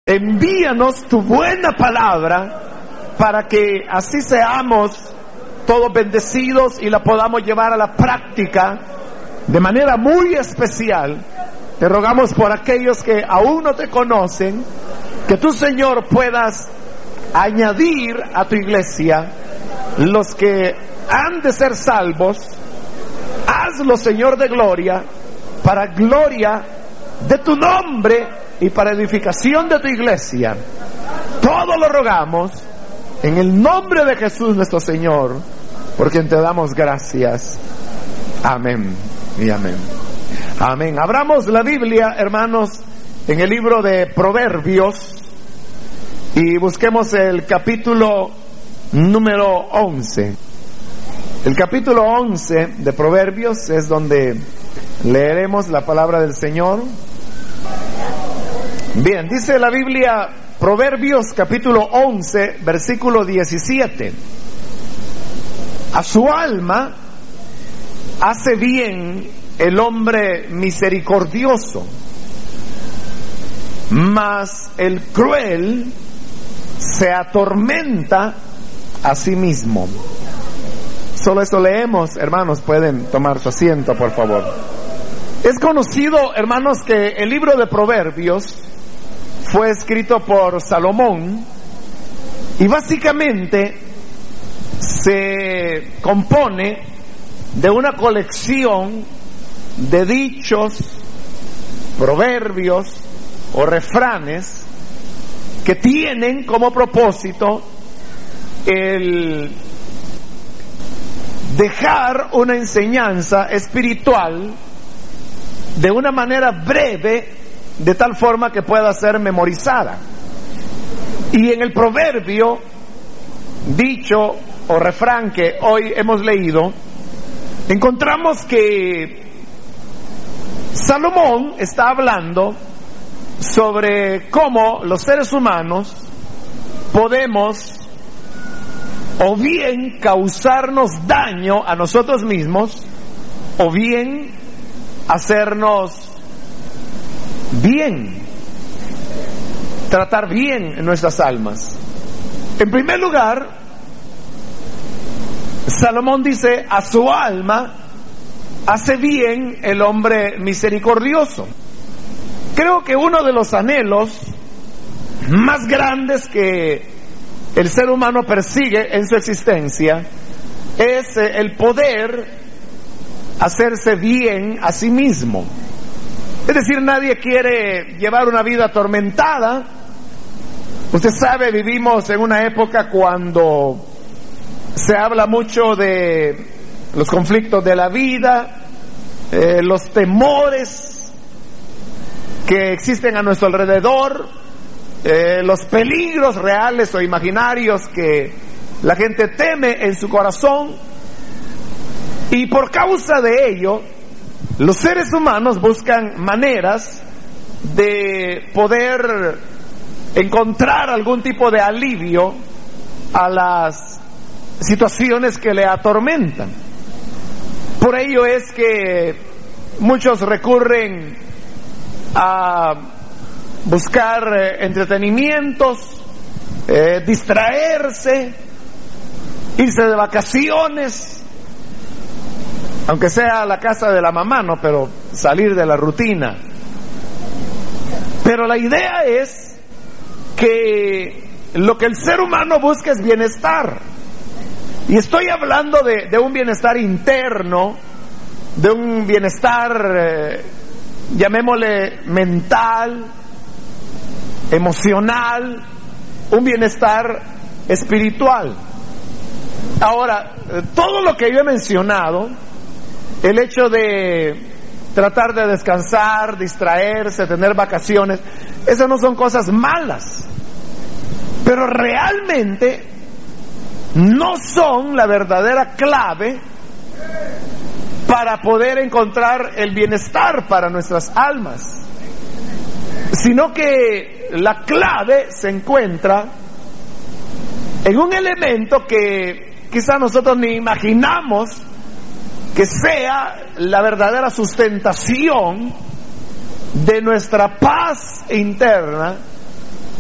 envíanos tu buena palabra para que así seamos todos bendecidos y la podamos llevar a la práctica de manera muy especial. Te rogamos por aquellos que aún no te conocen, que tú, Señor, puedas añadir a tu iglesia los que han de ser salvos. Hazlo, Señor de gloria, para gloria de tu nombre y para edificación de tu iglesia. Todo lo rogamos en el nombre de Jesús nuestro Señor, por quien te damos gracias. Amén y amén. Amén. Abramos la Biblia, hermanos, en el libro de Proverbios y busquemos el capítulo número 11. El capítulo 11 de Proverbios es donde leeremos la palabra del Señor. Bien, dice la Biblia, Proverbios capítulo 11, versículo 17. A su alma hace bien el hombre misericordioso, mas el cruel se atormenta a sí mismo. Solo eso leemos, hermanos, pueden tomar su asiento, por favor. Es conocido, hermanos, que el libro de Proverbios fue escrito por Salomón y básicamente se compone de una colección de dichos, proverbios o refranes que tienen como propósito el dejar una enseñanza espiritual de una manera breve, de tal forma que pueda ser memorizada. Y en el proverbio, dicho o refrán que hoy hemos leído, encontramos que Salomón está hablando sobre cómo los seres humanos podemos o bien causarnos daño a nosotros mismos o bien hacernos bien, tratar bien en nuestras almas. En primer lugar, Salomón dice, a su alma hace bien el hombre misericordioso. Creo que uno de los anhelos más grandes que el ser humano persigue en su existencia es el poder hacerse bien a sí mismo. Es decir, nadie quiere llevar una vida atormentada. Usted sabe, vivimos en una época cuando se habla mucho de los conflictos de la vida, los temores que existen a nuestro alrededor, los peligros reales o imaginarios que la gente teme en su corazón, y por causa de ello los seres humanos buscan maneras de poder encontrar algún tipo de alivio a las situaciones que le atormentan. Por ello es que muchos recurren a buscar entretenimientos, distraerse, irse de vacaciones, aunque sea a la casa de la mamá, no, pero salir de la rutina. Pero la idea es que lo que el ser humano busca es bienestar. Y estoy hablando de un bienestar interno, de un bienestar, llamémosle mental, emocional, un bienestar espiritual. Ahora, todo lo que yo he mencionado, el hecho de tratar de descansar, distraerse, tener vacaciones, esas no son cosas malas, pero realmente no son la verdadera clave para poder encontrar el bienestar para nuestras almas, sino que la clave se encuentra en un elemento que quizá nosotros ni imaginamos que sea la verdadera sustentación de nuestra paz interna